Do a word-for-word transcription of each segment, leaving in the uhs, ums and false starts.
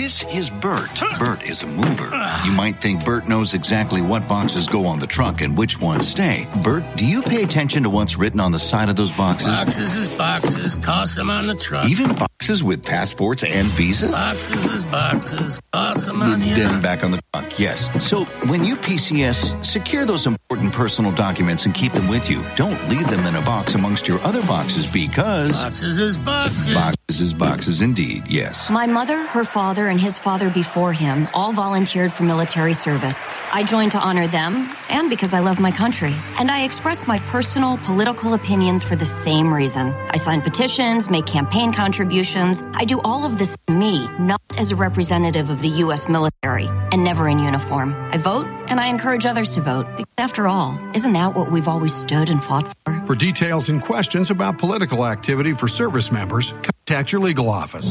This is Bert. Bert is a mover. You might think Bert knows exactly what boxes go on the truck and which ones stay. Bert, do you pay attention to what's written on the side of those boxes? Boxes is boxes. Toss them on the truck. Even boxes with passports and visas? Boxes is boxes. Toss them on the Then back on the truck, yes. So when you P C S, secure those important personal documents and keep them with you. Don't leave them in a box amongst your other boxes because... Boxes is boxes. Boxes is boxes indeed, yes. My mother, her father, and his father before him all volunteered for military service. I joined to honor them and because I love my country. And I express my personal political opinions for the same reason. I sign petitions, make campaign contributions. I do all of this me, not as a representative of the U S military, and never in uniform. I vote, and I encourage others to vote. Because after all, isn't that what we've always stood and fought for? For details and questions about political activity for service members, contact your legal office.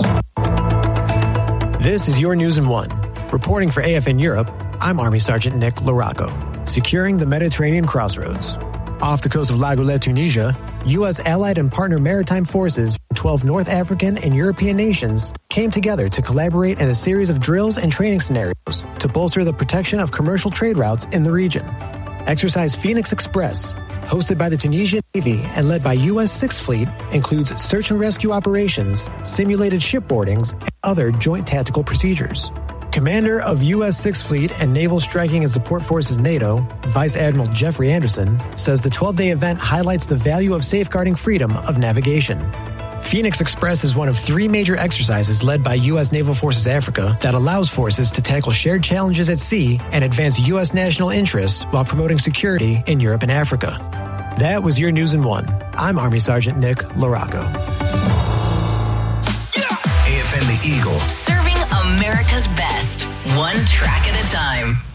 This is your News in One. Reporting for A F N Europe, I'm Army Sergeant Nick Larocco. Securing the Mediterranean crossroads. Off the coast of La Goulette, Tunisia, U S allied and partner maritime forces from twelve North African and European nations came together to collaborate in a series of drills and training scenarios to bolster the protection of commercial trade routes in the region. Exercise Phoenix Express, hosted by the Tunisian Navy and led by U S Sixth Fleet, includes search and rescue operations, simulated shipboardings, and other joint tactical procedures. Commander of U S Sixth Fleet and Naval Striking and Support Forces NATO, Vice Admiral Jeffrey Anderson, says the twelve-day event highlights the value of safeguarding freedom of navigation. Phoenix Express is one of three major exercises led by U S Naval Forces Africa that allows forces to tackle shared challenges at sea and advance U S national interests while promoting security in Europe and Africa. That was your News in One. I'm Army Sergeant Nick Larocco. A F N The Eagle. Serving America's best, one track at a time.